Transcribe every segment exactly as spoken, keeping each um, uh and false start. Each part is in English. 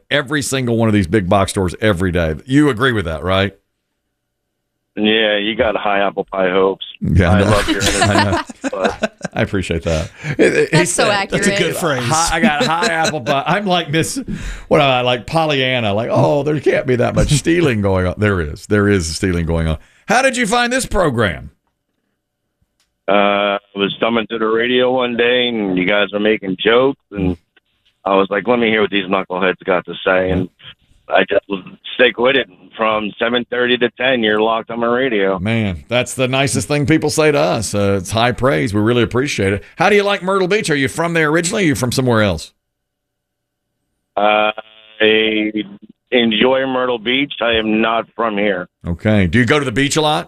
every single one of these big box stores every day. You agree with that, right? Yeah, you got high apple pie hopes. Yeah, I no. love your energy. but I appreciate that. That's so accurate. That's a good phrase. High, I got high apple pie. I'm like Miss, what am I, like Pollyanna? Like, oh, there can't be that much stealing going on. There is. There is stealing going on. How did you find this program? uh, I was summoned to the radio one day, and you guys were making jokes, and I was like, let me hear what these knuckleheads got to say, and I just stick with it. From seven thirty to ten, you're locked on my radio. Man, that's the nicest thing people say to us. Uh, it's high praise. We really appreciate it. How do you like Myrtle Beach? Are you from there originally, or are you from somewhere else? Uh, I enjoy Myrtle Beach. I am not from here. Okay. Do you go to the beach a lot?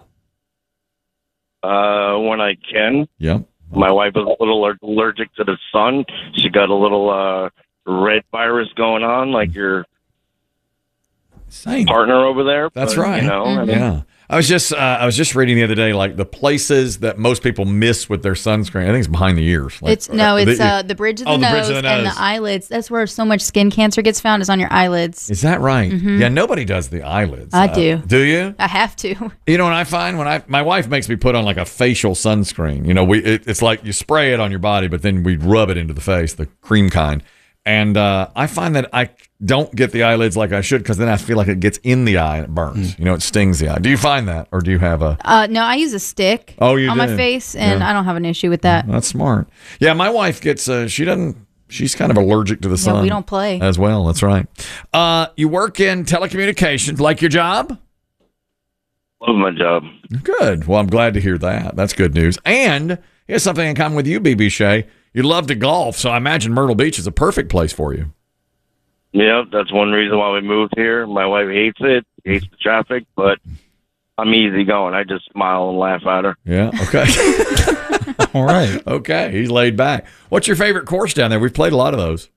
Uh, when I can. Yep. My wife is a little allergic to the sun. She got a little uh, red virus going on, like your Same. partner over there. That's but, right. You know, I mean, Yeah. I was just uh, I was just reading the other day, like the places that most people miss with their sunscreen. I think it's behind the ears. Like, It's no, uh, it's the- uh, the bridge of the, oh, the nose, bridge of the and nose. the eyelids. That's where so much skin cancer gets found, is on your eyelids. Is that right? Yeah, nobody does the eyelids. I Uh, do. Do you? I have to. You know what I find when I my wife makes me put on like a facial sunscreen. You know, we it, it's like you spray it on your body, but then we rub it into the face, the cream kind. And uh, I find that I don't get the eyelids like I should, because then I feel like it gets in the eye and it burns. You know, it stings the eye. Do you find that, or do you have a? Uh, no, I use a stick Oh, you on my do? face, and Yeah. I don't have an issue with that. That's smart. Yeah, my wife gets. Uh, she doesn't. She's kind of allergic to the sun. we don't play. as well. That's right. Uh, you work in telecommunications. Like your job? love my job. Good. Well, I'm glad to hear that. That's good news. And here's something in common with you, B B. Shea. You love to golf, so I imagine Myrtle Beach is a perfect place for you. Yeah, that's one reason why we moved here. My wife hates it, hates the traffic, but I'm easy going. I just smile and laugh at her. Yeah. Okay. All right. Okay. He's laid back. What's your favorite course down there? We've played a lot of those.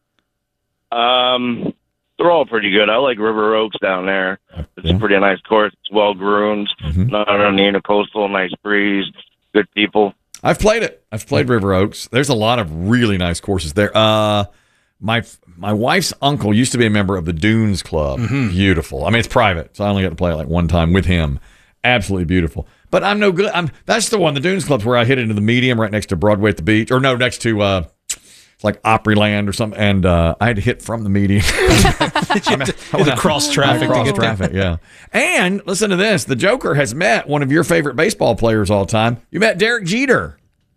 Um, they're all pretty good. I like River Oaks down there. It's Yeah. a pretty nice course. It's well groomed, Mhm. not on the intercoastal, nice breeze, good people. I've played it. I've played River Oaks. There's a lot of really nice courses there. Uh, my my wife's uncle used to be a member of the Dunes Club. Beautiful. I mean, it's private, so I only got to play it like one time with him. Absolutely beautiful. But I'm no good. I'm that's the one. The Dunes Club's where I hit into the medium right next to Broadway at the beach, or no, next to uh, it's like Opryland or something. And uh, I had to hit from the medium. The cross traffic to Cross get there. traffic, yeah. And listen to this: the Joker has met one of your favorite baseball players all time. You met Derek Jeter.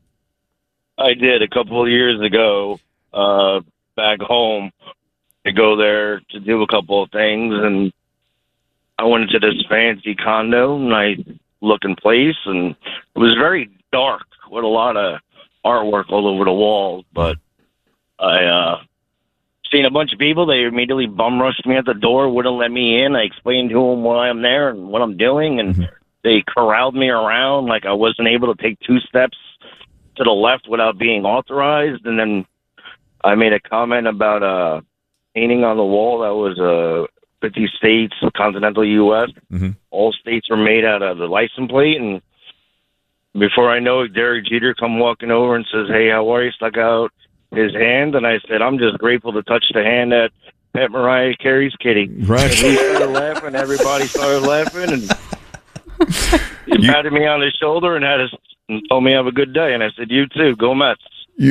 I did a couple of years ago, uh, back home, to go there to do a couple of things, and I went into this fancy condo, nice looking place, and it was very dark with a lot of artwork all over the walls, but I uh seen a bunch of people. They immediately bum rushed me at the door, wouldn't let me in. I explained to them why I'm there and what I'm doing, and they corralled me around like I wasn't able to take two steps to the left without being authorized. And then I made a comment about a painting on the wall that was uh, fifty states, continental U S Mm-hmm. All states were made out of the license plate. And before I know it, Derek Jeter come walking over and says, "Hey, how are you?" Stuck out his hand. And I said, "I'm just grateful to touch the hand that pet Mariah Carey's kitty." Right. And he started laughing. Everybody started laughing. And he You- patted me on the shoulder and had his, and told me have a good day. And I said, "You too. Go Mets." You,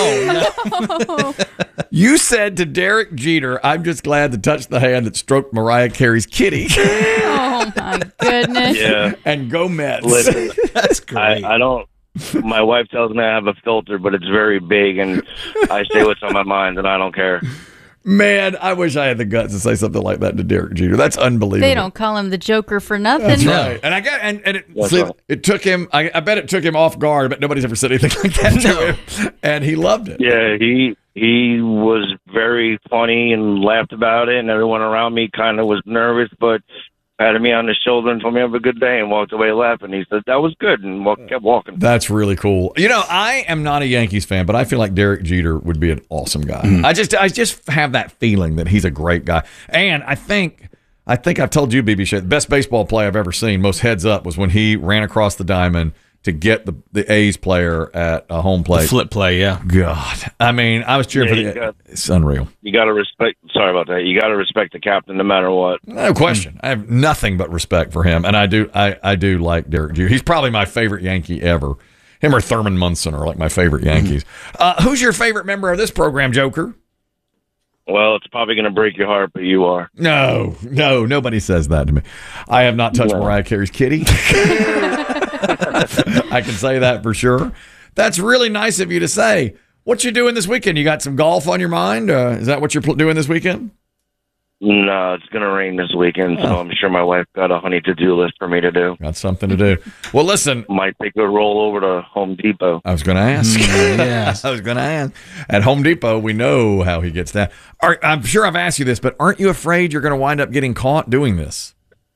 Oh, you said to Derek Jeter, "I'm just glad to touch the hand that stroked Mariah Carey's kitty." oh my goodness. Yeah. And go Mets. Listen, That's great. I, I don't. My wife tells me I have a filter, but it's very big, and I say what's on my mind, and I don't care. Man, I wish I had the guts to say something like that to Derek Jeter. That's unbelievable. They don't call him the Joker for nothing. That's No. right. And I got and, and it, That's see, right. it took him I, I bet it took him off guard, but nobody's ever said anything like that to him. And he loved it. Yeah, he he was very funny and laughed about it, and everyone around me kind of was nervous, but patted me on the shoulder and told me have a good day and walked away laughing. He said that was good and walk, kept walking. That's really cool. You know, I am not a Yankees fan, but I feel like Derek Jeter would be an awesome guy. I just I just have that feeling that he's a great guy. And I think I think I've told you, B B Shea, the best baseball play I've ever seen, most heads up, was when he ran across the diamond, to get the, the A's player at a home plate. Flip play, yeah. God. I mean, I was cheering Yeah, for you the got- It's unreal. You got to respect. Sorry about that. You got to respect the captain no matter what. No question. I have nothing but respect for him. And I do I, I do like Derek Jeter. He's probably my favorite Yankee ever. Him or Thurman Munson are like my favorite Yankees. Uh, who's your favorite member of this program, Joker? Well, it's probably going to break your heart, but you are. No, no, nobody says that to me. I have not touched No. Mariah Carey's kitty. I can say that for sure. That's really nice of you to say. What you doing this weekend? You got some golf on your mind? Uh, is that what you're pl- doing this weekend? No, it's going to rain this weekend, so Oh. I'm sure my wife got a honey to-do list for me to do. Got something to do. Well, listen, Might take a roll over to Home Depot. I was going to ask. yes. I was going to ask. At Home Depot, we know how he gets down. Are, I'm sure I've asked you this, but aren't you afraid you're going to wind up getting caught doing this?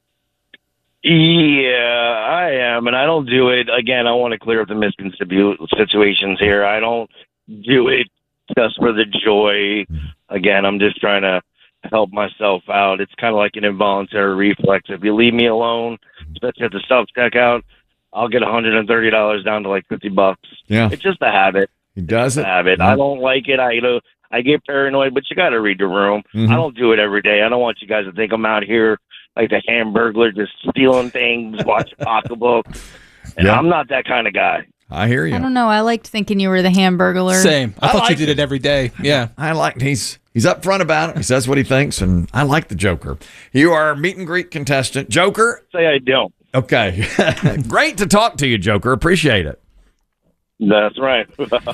Yeah, I am, and I don't do it. Again, I want to clear up the misconceptions situations here. I don't do it just for the joy. Again, I'm just trying to help myself out. It's kind of like an involuntary reflex. If you leave me alone, especially at the self checkout, I'll get one hundred thirty dollars down to like fifty bucks. Yeah, It's just a habit. he does A it. habit. I don't like it. I you know I get paranoid, but you got to read the room. Mhm. I don't do it every day. I don't want you guys to think I'm out here like the Hamburglar, just stealing things, watching pocketbook. And Yeah. I'm not that kind of guy. I hear I you. don't know. I liked thinking you were the Hamburglar. Same. I, I thought like you did it. it every day. Yeah. I like he's he's upfront about it. He says what he thinks, and I like the Joker. You are a meet and greet contestant, Joker. Say I don't. Okay, great to talk to you, Joker. Appreciate it. That's right.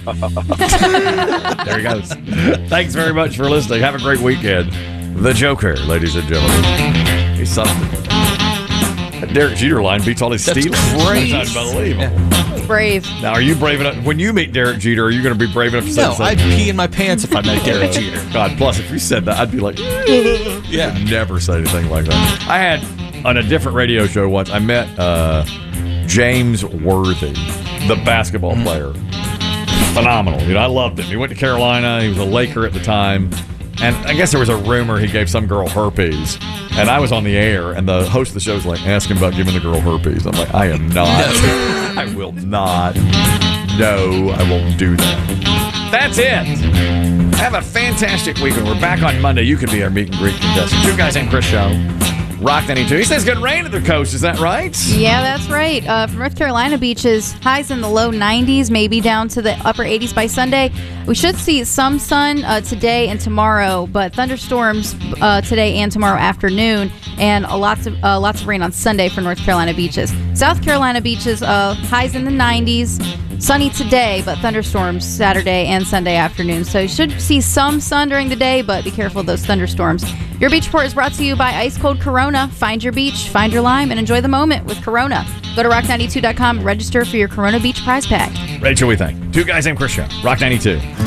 There he goes. Thanks very much for listening. Have a great weekend. The Joker, ladies and gentlemen. He's something. That Derek Jeter line beats all his That's stealing. great. That's unbelievable. Brave. Now, are you brave enough? When you meet Derek Jeter, are you going to be brave enough to say No, the same I'd pee in my pants if I met Derek Jeter. God, plus if you said that, I'd be like, Yeah. never say anything like that. I had on a different radio show once, I met uh, James Worthy, the basketball player. Phenomenal. You know, I loved him. He went to Carolina. He was a Laker at the time. And I guess there was a rumor he gave some girl herpes. And I was on the air, and the host of the show was like, ask him about giving the girl herpes. I'm like, I am not. I will not. No, I won't do that. That's it. Have a fantastic weekend. We're back on Monday. You could be our meet and greet contestant. Two Guys and Chris Show. Rock ninety-two. He says good rain at the coast. Is that right? Yeah, that's right. Uh, from North Carolina beaches, highs in the low nineties, maybe down to the upper eighties by Sunday. We should see some sun uh, today and tomorrow, but thunderstorms uh, today and tomorrow afternoon, and uh, lots of uh, lots of rain on Sunday for North Carolina beaches. South Carolina beaches, uh, highs in the nineties. Sunny today, but thunderstorms Saturday and Sunday afternoon. So you should see some sun during the day, but be careful of those thunderstorms. Your Beach Report is brought to you by Ice Cold Corona. Find your beach, find your lime, and enjoy the moment with Corona. Go to rock ninety-two dot com and register for your Corona Beach prize pack. Rachel, we thank. Two Guys and Chris Show. Rock ninety-two.